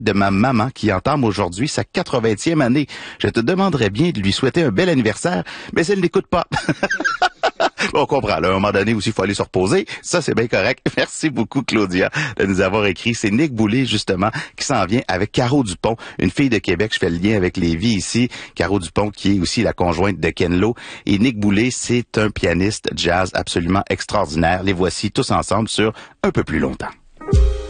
de ma maman qui entame aujourd'hui sa 80e année. Je te demanderais bien de lui souhaiter un bel anniversaire, mais elle n'écoute pas. On comprend, là, à un moment donné aussi, il faut aller se reposer. Ça, c'est bien correct. Merci beaucoup, Claudia, de nous avoir écrit. C'est Nick Boulay, justement, qui s'en vient avec Caro Dupont, une fille de Québec. Je fais le lien avec Lévis ici. Caro Dupont, qui est aussi la conjointe de Ken Lo. Et Nick Boulay, c'est un pianiste jazz absolument extraordinaire. Les voici tous ensemble sur Un peu plus longtemps.